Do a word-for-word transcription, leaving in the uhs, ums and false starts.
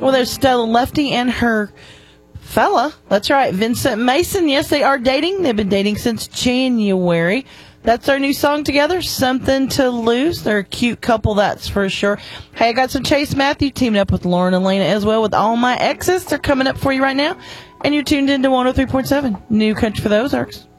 Well, there's Stella Lefty and her fella. That's right, Vincent Mason. Yes, they are dating. They've been dating since January. That's our new song together, Something to Lose. They're a cute couple, that's for sure. Hey, I got some Chase Matthew teaming up with Lauren and Lena as well with All My Exes. They're coming up for you right now. And you're tuned into one oh three point seven, New Country for the Ozarks.